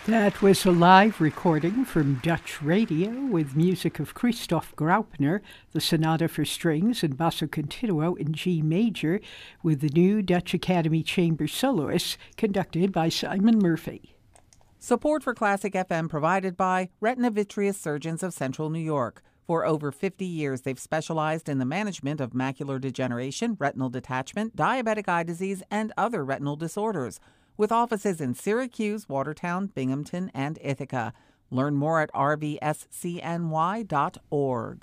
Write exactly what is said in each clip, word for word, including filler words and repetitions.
That was a live recording from Dutch Radio with music of Christoph Graupner, the Sonata for Strings and Basso Continuo in G major, with the new Dutch Academy Chamber Soloists, conducted by Simon Murphy. Support for Classic F M provided by Retina Vitreous Surgeons of Central New York. For over fifty years, they've specialized in the management of macular degeneration, retinal detachment, diabetic eye disease, and other retinal disorders, with offices in Syracuse, Watertown, Binghamton, and Ithaca. Learn more at r v s c n y dot org.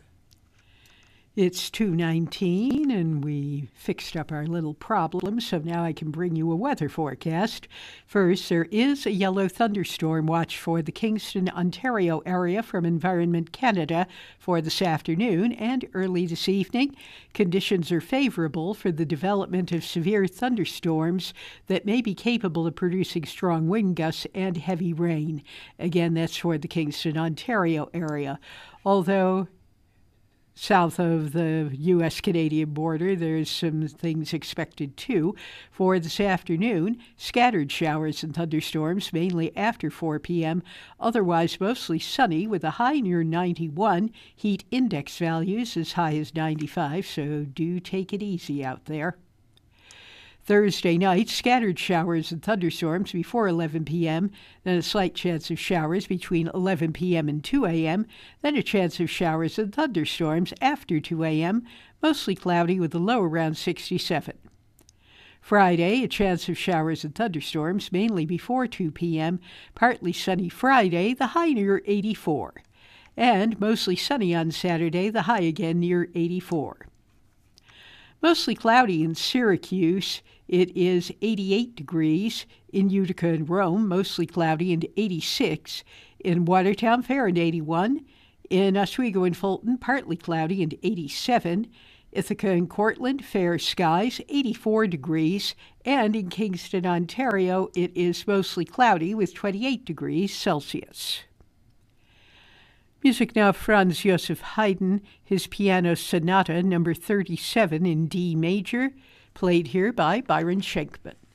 It's two nineteen, and we fixed up our little problem, so now I can bring you a weather forecast. First, there is a yellow thunderstorm watch for the Kingston, Ontario area from Environment Canada for this afternoon and early this evening. Conditions are favorable for the development of severe thunderstorms that may be capable of producing strong wind gusts and heavy rain. Again, that's for the Kingston, Ontario area. Although south of the U S Canadian border, there's some things expected too. For this afternoon, scattered showers and thunderstorms, mainly after four p.m. Otherwise, mostly sunny with a high near ninety-one. Heat index values as high as ninety-five, so do take it easy out there. Thursday night, scattered showers and thunderstorms before eleven p.m., then a slight chance of showers between eleven p.m. and two a.m., then a chance of showers and thunderstorms after two a.m., mostly cloudy with a low around sixty-seven. Friday, a chance of showers and thunderstorms, mainly before two p.m., partly sunny Friday, the high near eighty-four. And mostly sunny on Saturday, the high again near eighty-four. Mostly cloudy in Syracuse. It is eighty-eight degrees. In Utica and Rome, mostly cloudy and eighty-six. In Watertown, fair and eighty-one. In Oswego and Fulton, partly cloudy and eighty-seven. Ithaca and Cortland, fair skies, eighty-four degrees. And in Kingston, Ontario, it is mostly cloudy with twenty-eight degrees Celsius. Music now, Franz Joseph Haydn, his Piano Sonata number thirty-seven in D major, played here by Byron Schenkman.